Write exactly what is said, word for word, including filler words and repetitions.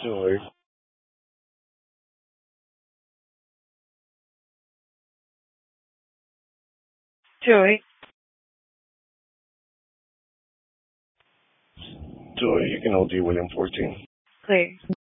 Joy. Joy. Joy, you can O D when I'm fourteen. Clear.